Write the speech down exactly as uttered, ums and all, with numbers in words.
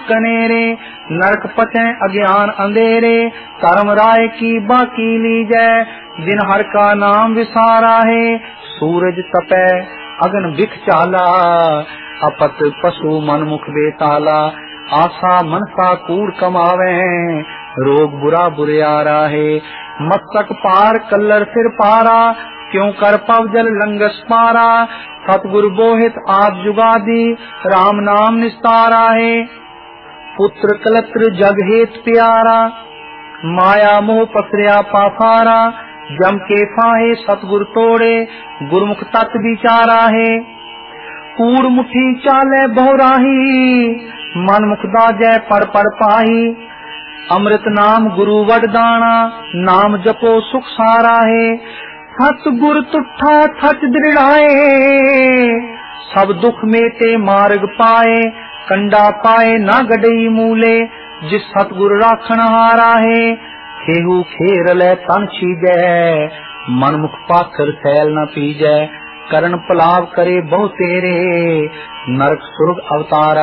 कनेरे, नरक पचे अज्ञान अंधेरे, धर्म राय की बाकी लीजै, जिन हर का नाम विसारा है, सूरज तपै अगन बिख चाला, अपत पशु मन मुख बेताला, आशा मनसा कूड़ कमावे, रोग बुरा बुरियारा है, मस्तक पार कल्लर सिर पारा, क्यों कर पव जल लंगस पारा, सतगुरु बोहित आद जुगादी, राम नाम निस्तारा है, पुत्र कलत्र जग हेत प्यारा, माया मोह पसरिया पासारा, जम के फाहे सतगुरु तोड़े, गुरमुख तत् विचारा है, कूड़ मुठी चाले बहुराही, मन मुख दाजै पड़ पड़ पाही, अमृत नाम गुरु वरदाना, नाम जपो सुख सारा है, सतगुर तुठा सच दृढ़ाए, सब दुख मेटे मार्ग पाए, कंडा पाए ना गडई मूले, जिस सतगुर राखण हारा है, खेहू खेर ले तन छीजै, मन मुख पाथर सैल न पीजै, करण पलाव करे बहु तेरे, नरक सुर्ग अवतारा